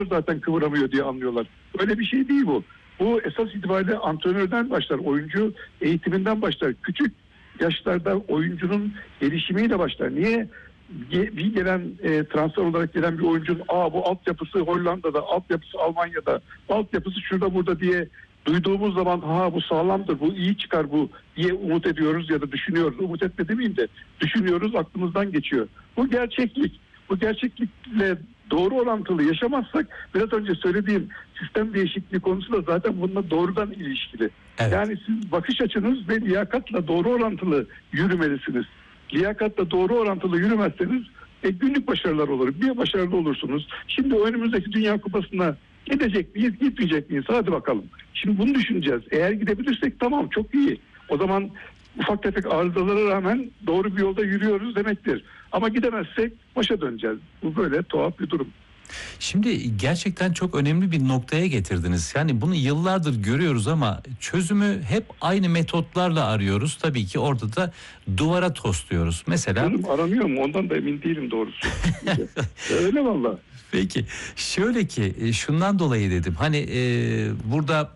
zaten kıvıramıyor diye anlıyorlar. Öyle bir şey değil bu. Bu esas itibariyle antrenörden başlar, oyuncu eğitiminden başlar. Küçük yaşlarda oyuncunun gelişimiyle başlar. Niye? Bir gelen transfer olarak gelen bir oyuncunun bu altyapısı Hollanda'da, altyapısı Almanya'da, altyapısı şurada burada diye duyduğumuz zaman bu sağlamdır, bu iyi çıkar bu diye umut ediyoruz ya da düşünüyoruz. Umut etme demeyeyim de düşünüyoruz, aklımızdan geçiyor. Bu gerçeklik. Bu gerçeklikle doğru orantılı yaşamazsak, biraz önce söylediğim sistem değişikliği konusu da zaten bununla doğrudan ilişkili. Evet. Yani siz bakış açınız ve liyakatla doğru orantılı yürümelisiniz. Liyakatla doğru orantılı yürümezseniz günlük başarılar olur. Bir başarılı olursunuz. Şimdi önümüzdeki Dünya Kupası'na gidecek miyiz, gitmeyecek miyiz? Hadi bakalım. Şimdi bunu düşüneceğiz. Eğer gidebilirsek tamam, çok iyi. O zaman ufak tefek arızalara rağmen doğru bir yolda yürüyoruz demektir. Ama gidemezsek başa döneceğiz. Bu böyle tuhaf bir durum. Şimdi gerçekten çok önemli bir noktaya getirdiniz. Yani bunu yıllardır görüyoruz ama çözümü hep aynı metotlarla arıyoruz. Tabii ki orada da duvara tosluyoruz. Mesela Aranıyor mu? Ondan da emin değilim doğrusu. Öyle valla. Peki şöyle ki şundan dolayı dedim. Hani burada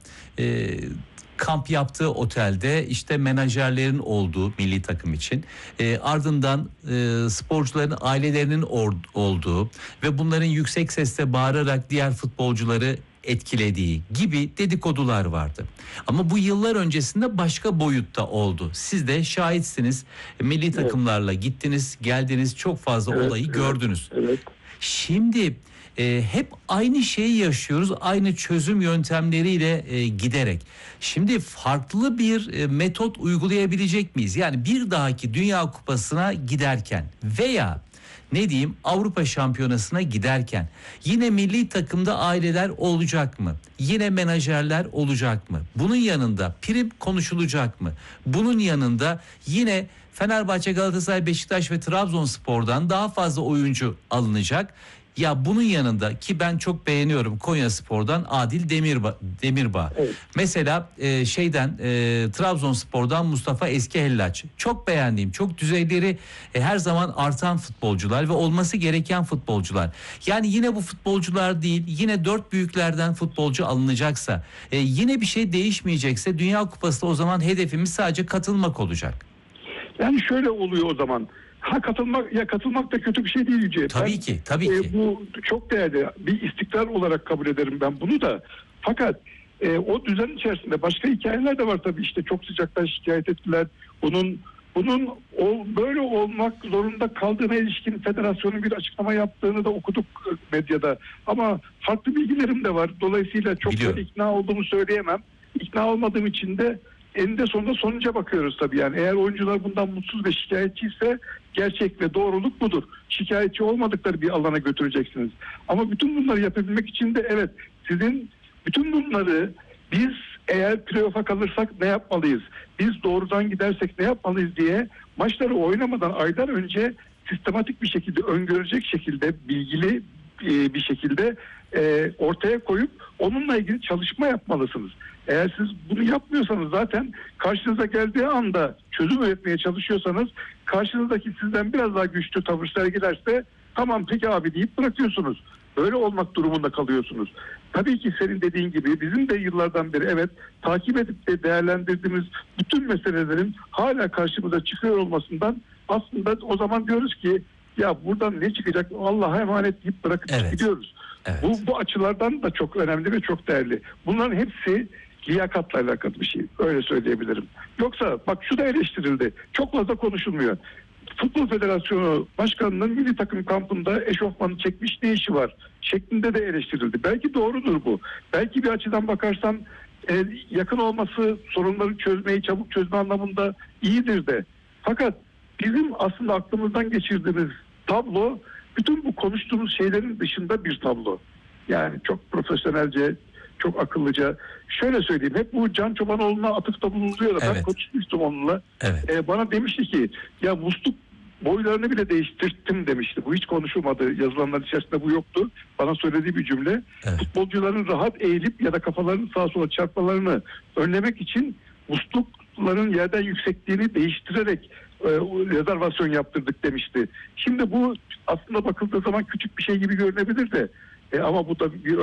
kamp yaptığı otelde işte menajerlerin olduğu milli takım için ardından sporcuların ailelerinin olduğu ve bunların yüksek sesle bağırarak diğer futbolcuları etkilediği gibi dedikodular vardı. Ama bu yıllar öncesinde başka boyutta oldu. Siz de şahitsiniz. Milli takımlarla gittiniz, geldiniz, çok fazla olayı gördünüz. Evet. Şimdi hep aynı şeyi yaşıyoruz, aynı çözüm yöntemleriyle giderek. Şimdi farklı bir metot uygulayabilecek miyiz? Yani bir dahaki Dünya Kupası'na giderken veya ne diyeyim Avrupa Şampiyonası'na giderken yine milli takımda aileler olacak mı? Yine menajerler olacak mı? Bunun yanında prim konuşulacak mı? Bunun yanında yine Fenerbahçe, Galatasaray, Beşiktaş ve Trabzonspor'dan daha fazla oyuncu alınacak. Ya bunun yanında ki ben çok beğeniyorum Konyaspor'dan Adil Demirbağ. Evet. Mesela Trabzonspor'dan Mustafa Eskiehellaç. Çok beğendiğim, çok düzeyleri her zaman artan futbolcular ve olması gereken futbolcular. Yani yine bu futbolcular değil, yine dört büyüklerden futbolcu alınacaksa, yine bir şey değişmeyecekse Dünya Kupası'da o zaman hedefimiz sadece katılmak olacak. Yani şöyle oluyor o zaman. Katılmak da kötü bir şey değil Yüce. Tabii ki. Bu çok değerli. Bir istikrar olarak kabul ederim ben bunu da. Fakat o düzen içerisinde başka hikayeler de var tabii. İşte çok sıcaktan şikayet ettiler. Bunun böyle olmak zorunda kaldığına ilişkin federasyonun bir açıklama yaptığını da okuduk medyada. Ama farklı bilgilerim de var. Dolayısıyla çok da ikna olduğumu söyleyemem. İkna olmadığım için de eninde sonunda sonuca bakıyoruz tabii. Yani eğer oyuncular bundan mutsuz ve şikayetçiyse gerçek ve doğruluk budur. Şikayetçi olmadıkları bir alana götüreceksiniz. Ama bütün bunları yapabilmek için de sizin bütün bunları biz eğer playoff'a kalırsak ne yapmalıyız? Biz doğrudan gidersek ne yapmalıyız diye maçları oynamadan aylar önce sistematik bir şekilde, öngörecek şekilde, bilgili bir şekilde ortaya koyup onunla ilgili çalışma yapmalısınız. Eğer siz bunu yapmıyorsanız zaten karşınıza geldiği anda çözüm üretmeye çalışıyorsanız karşınızdaki sizden biraz daha güçlü tavır sergilerse tamam peki abi deyip bırakıyorsunuz. Öyle olmak durumunda kalıyorsunuz. Tabii ki senin dediğin gibi bizim de yıllardan beri takip edip de değerlendirdiğimiz bütün meselelerin hala karşımıza çıkıyor olmasından aslında o zaman diyoruz ki ya buradan ne çıkacak Allah'a emanet deyip bırakıp gidiyoruz. Evet. Bu açılardan da çok önemli ve çok değerli. Bunların hepsi liyakatla alakalı bir şey. Öyle söyleyebilirim. Yoksa bak şu da eleştirildi. Çok fazla konuşulmuyor. Futbol Federasyonu Başkanı'nın milli takım kampında eşofmanı çekmiş ne işi var? Şeklinde de eleştirildi. Belki doğrudur bu. Belki bir açıdan bakarsan yakın olması sorunları çabuk çözme anlamında iyidir de. Fakat bizim aslında aklımızdan geçirdiğimiz tablo bütün bu konuştuğumuz şeylerin dışında bir tablo. Yani çok profesyonelce, çok akıllıca. Şöyle söyleyeyim, hep bu Can Çobanoğlu'na atıfta bulunuyor da ben konuşmuştum onunla. Bana demişti ki ya musluk boylarını bile değiştirdim demişti. Bu hiç konuşulmadı. Yazılanlar içerisinde bu yoktu. Bana söylediği bir cümle. Futbolcuların rahat eğilip ya da kafalarını sağa sola çarpmalarını önlemek için muslukların yerden yüksekliğini değiştirerek rezervasyon yaptırdık demişti. Şimdi bu aslında bakıldığı zaman küçük bir şey gibi görünebilir de ama bu da bir